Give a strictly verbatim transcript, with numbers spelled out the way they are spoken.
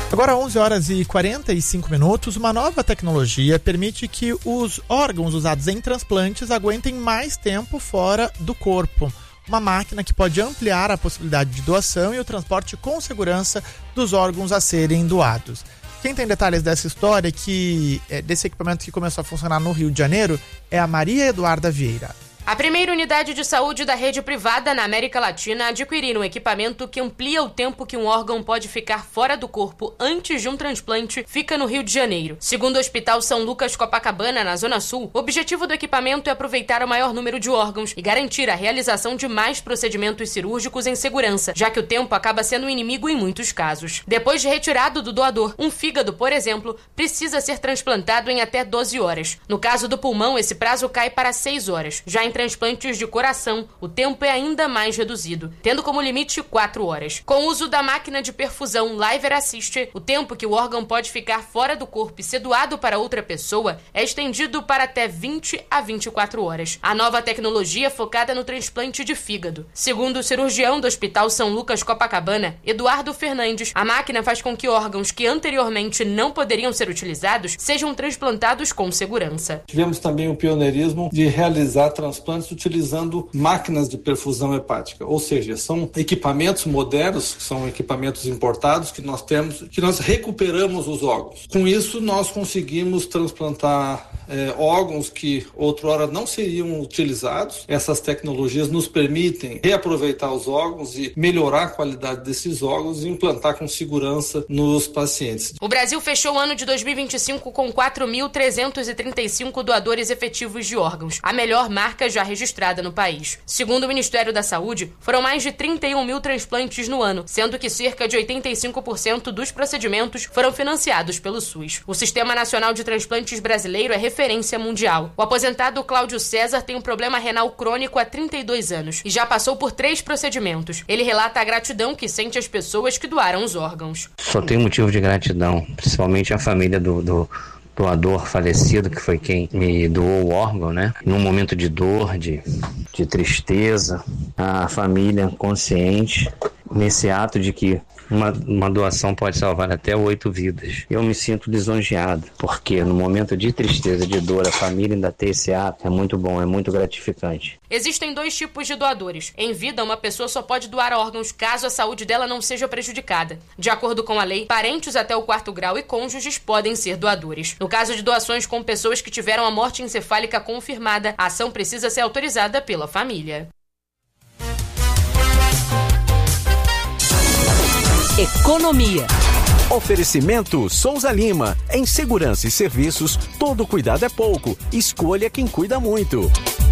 Agora onze horas e quarenta e cinco minutos, uma nova tecnologia permite que os órgãos usados em transplantes aguentem mais tempo fora do corpo. Uma máquina que pode ampliar a possibilidade de doação e o transporte com segurança dos órgãos a serem doados. Quem tem detalhes dessa história, que, desse equipamento que começou a funcionar no Rio de Janeiro, é a Maria Eduarda Vieira. A primeira unidade de saúde da rede privada na América Latina a adquirir um equipamento que amplia o tempo que um órgão pode ficar fora do corpo antes de um transplante fica no Rio de Janeiro. Segundo o Hospital São Lucas Copacabana, na Zona Sul, o objetivo do equipamento é aproveitar o maior número de órgãos e garantir a realização de mais procedimentos cirúrgicos em segurança, já que o tempo acaba sendo um inimigo em muitos casos. Depois de retirado do doador, um fígado, por exemplo, precisa ser transplantado em até doze horas. No caso do pulmão, esse prazo cai para seis horas. Já em transplantes de coração, o tempo é ainda mais reduzido, tendo como limite quatro horas. Com o uso da máquina de perfusão Liver Assist, o tempo que o órgão pode ficar fora do corpo e ser doado para outra pessoa é estendido para até vinte a vinte e quatro horas. A nova tecnologia é focada no transplante de fígado. Segundo o cirurgião do Hospital São Lucas Copacabana, Eduardo Fernandes, a máquina faz com que órgãos que anteriormente não poderiam ser utilizados sejam transplantados com segurança. Tivemos também o pioneirismo de realizar transplantes utilizando máquinas de perfusão hepática, ou seja, são equipamentos modernos, são equipamentos importados que nós temos, que nós recuperamos os órgãos. Com isso, nós conseguimos transplantar é, órgãos que outrora não seriam utilizados. Essas tecnologias nos permitem reaproveitar os órgãos e melhorar a qualidade desses órgãos e implantar com segurança nos pacientes. O Brasil fechou o ano de dois mil e vinte e cinco com quatro mil trezentos e trinta e cinco doadores efetivos de órgãos, a melhor marca já registrada no país. Segundo o Ministério da Saúde, foram mais de trinta e um mil transplantes no ano, sendo que cerca de oitenta e cinco por cento dos procedimentos foram financiados pelo SUS. O Sistema Nacional de Transplantes brasileiro é referência mundial. O aposentado Cláudio César tem um problema renal crônico há trinta e dois anos e já passou por três procedimentos. Ele relata a gratidão que sente as pessoas que doaram os órgãos. Só tenho motivo de gratidão, principalmente a família do... do... doador falecido, que foi quem me doou o órgão, né? Num momento de dor, de, de tristeza, a família consciente nesse ato de que uma, uma doação pode salvar até oito vidas. Eu me sinto lisonjeado, porque no momento de tristeza, de dor, a família ainda ter esse ato é muito bom, é muito gratificante. Existem dois tipos de doadores. Em vida, uma pessoa só pode doar órgãos caso a saúde dela não seja prejudicada. De acordo com a lei, parentes até o quarto grau e cônjuges podem ser doadores. No caso de doações com pessoas que tiveram a morte encefálica confirmada, a ação precisa ser autorizada pela família. Economia. Oferecimento Souza Lima. Em segurança e serviços, todo cuidado é pouco. Escolha quem cuida muito.